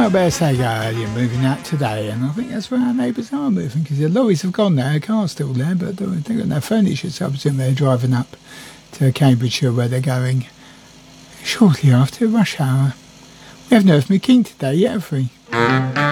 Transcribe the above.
I better say you're moving out today, and I think that's where our neighbours are moving, because the lorries have gone now, the car's still there, but they've got no furniture, so I presume they're driving up to Cambridgeshire where they're going shortly after rush hour. We haven't Earth Me King today yet, have we?